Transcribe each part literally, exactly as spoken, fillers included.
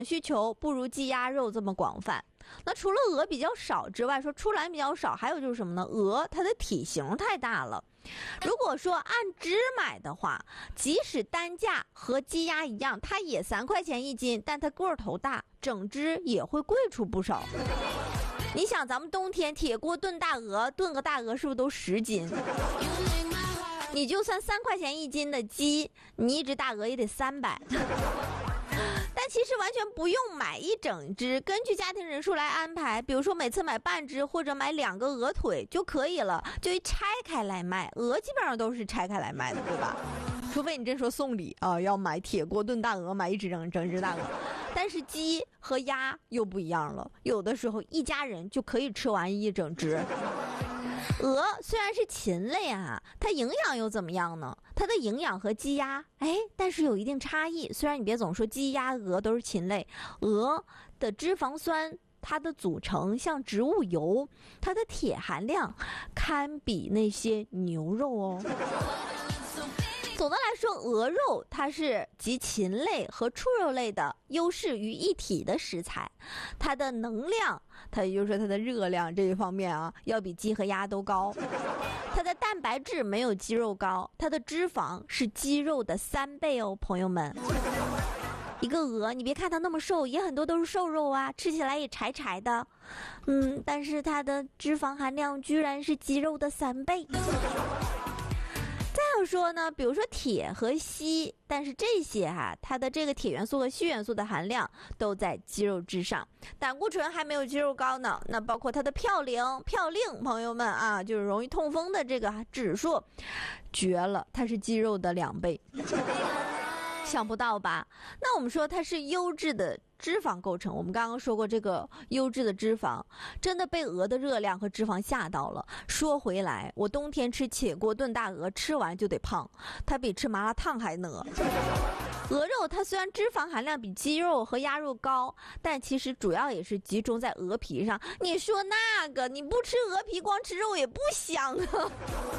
需求不如鸡鸭肉这么广泛。那除了鹅比较少之外，说出栏比较少，还有就是什么呢？鹅它的体型太大了。如果说按只买的话，即使单价和鸡鸭一样，它也三块钱一斤，但它个头大，整只也会贵出不少。你想咱们冬天铁锅炖大鹅，炖个大鹅是不是都十斤？你就算三块钱一斤的鸡，你一只大鹅也得三百。但其实完全不用买一整只，根据家庭人数来安排，比如说每次买半只或者买两个鹅腿就可以了，就一拆开来卖。鹅基本上都是拆开来卖的，对吧？除非你真说送礼啊，要买铁锅炖大鹅，买一只整整只大鹅。但是鸡和鸭又不一样了，有的时候一家人就可以吃完一整只。鹅虽然是禽类啊，它营养又怎么样呢？它的营养和鸡鸭，哎，但是有一定差异。虽然你别总说鸡鸭鹅都是禽类，鹅的脂肪酸它的组成像植物油，它的铁含量堪比那些牛肉哦。总的来说，鹅肉它是集禽类和畜肉类的优势于一体的食材，它的能量，它也就是说它的热量这一方面啊，要比鸡和鸭都高。它的蛋白质没有鸡肉高，它的脂肪是鸡肉的三倍哦，朋友们。一个鹅，你别看它那么瘦，也很多都是瘦肉啊，吃起来也柴柴的，嗯，但是它的脂肪含量居然是鸡肉的三倍。再有说呢，比如说铁和硒，但是这些哈、啊，它的这个铁元素和硒元素的含量都在鸡肉之上，胆固醇还没有鸡肉高呢。那包括它的嘌呤、嘌呤，朋友们啊，就是容易痛风的这个指数，绝了，它是鸡肉的两倍。想不到吧？那我们说它是优质的脂肪构成，我们刚刚说过这个优质的脂肪真的被鹅的热量和脂肪吓到了。说回来，我冬天吃铁锅炖大鹅，吃完就得胖，它比吃麻辣烫还呢。鹅肉它虽然脂肪含量比鸡肉和鸭肉高，但其实主要也是集中在鹅皮上。你说那个你不吃鹅皮光吃肉也不香啊。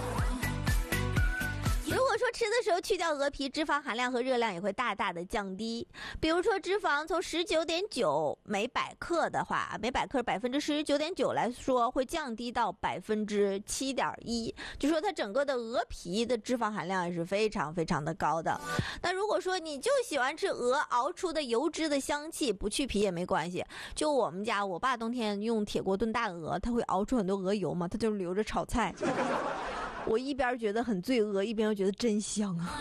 如果说吃的时候去掉鹅皮，脂肪含量和热量也会大大的降低。比如说脂肪从 十九点九 每百克的话，每百克 百分之十九点九 来说会降低到 百分之七点一， 就说它整个的鹅皮的脂肪含量也是非常非常的高的。那如果说你就喜欢吃鹅熬出的油脂的香气，不去皮也没关系。就我们家我爸冬天用铁锅炖大鹅，他会熬出很多鹅油嘛，他就留着炒菜。我一边觉得很罪恶，一边又觉得真香啊。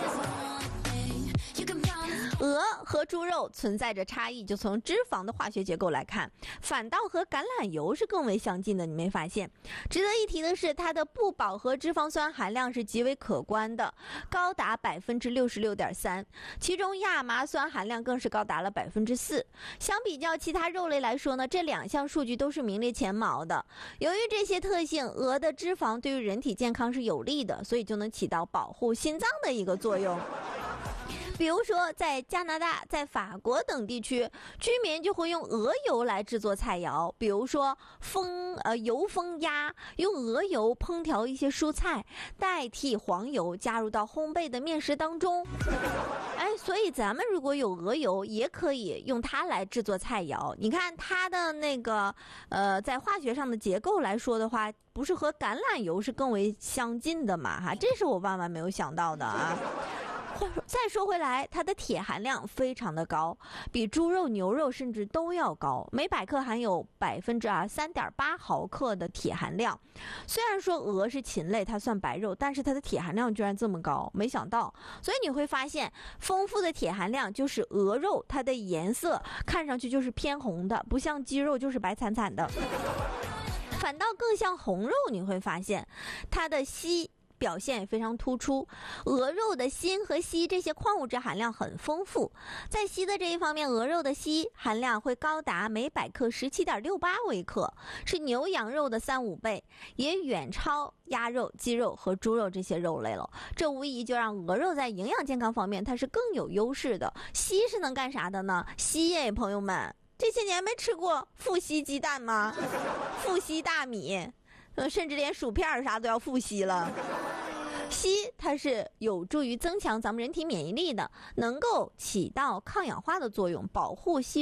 鹅和猪肉存在着差异，就从脂肪的化学结构来看，反倒和橄榄油是更为相近的，你没发现？值得一提的是，它的不饱和脂肪酸含量是极为可观的，高达 百分之六十六点三， 其中亚麻酸含量更是高达了 百分之四。 相比较其他肉类来说呢，这两项数据都是名列前茅的。由于这些特性，鹅的脂肪对于人体健康是有利的，所以就能起到保护心脏的一个作用。比如说在加拿大、在法国等地区，居民就会用鹅油来制作菜肴，比如说风呃油封鸭，用鹅油烹调一些蔬菜，代替黄油加入到烘焙的面食当中。哎，所以咱们如果有鹅油，也可以用它来制作菜肴。你看它的那个呃在化学上的结构来说的话，不是和橄榄油是更为相近的嘛？哈，这是我万万没有想到的啊。再说回来，它的铁含量非常的高，比猪肉、牛肉甚至都要高，每百克含有百分之啊三点八毫克的铁含量。虽然说鹅是禽类，它算白肉，但是它的铁含量居然这么高，没想到。所以你会发现，丰富的铁含量就是鹅肉，它的颜色看上去就是偏红的，不像鸡肉就是白惨惨的，反倒更像红肉。你会发现，它的硒表现也非常突出，鹅肉的锌和硒这些矿物质含量很丰富。在硒的这一方面，鹅肉的硒含量会高达每百克 十七点六八 微克，是牛羊肉的三五倍，也远超鸭肉、鸡肉和猪肉这些肉类了。这无疑就让鹅肉在营养健康方面它是更有优势的。硒是能干啥的呢？硒耶，朋友们，这些年没吃过富硒鸡蛋吗？富硒大米，呃，甚至连薯片啥都要富硒了。硒它是有助于增强咱们人体免疫力的，能够起到抗氧化的作用，保护细